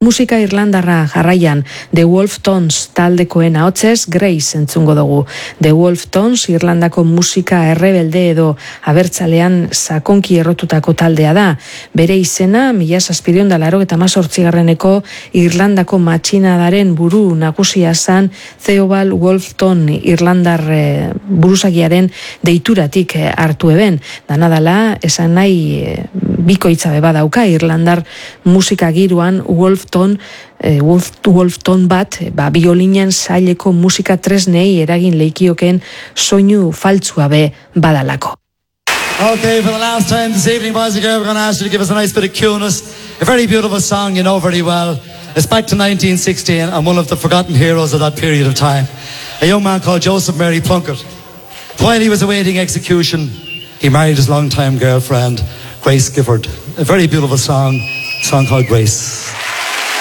Musika irlandarra jarraian, The Wolf Tones taldekoen ahotsez Grace entzungo dugu. The Wolf Tones Irlandako musika errebelde edo abertzalean sakonki errotutako taldea da. Bere izena, 1788 Irlandako matxinadaren buru nagusia zan Theobald Wolfton Irlandar buruzagiaren deituratik hartu eben. Danadala, esan nahi bikoitza beba dauka Irlandar musika giruan Wolfton bat, biolinen saileko musika tresnei eragin leikioken soinu faltsua be badalako. Okay, for the last time this evening, boys and girls, we're going to ask you to give us a nice bit of cueness. A very beautiful song you know very well. It's back to 1916 and one of the forgotten heroes of that period of time. A young man called Joseph Mary Plunkett. While he was awaiting execution, he married his longtime girlfriend, Grace Gifford. A very beautiful song called Grace.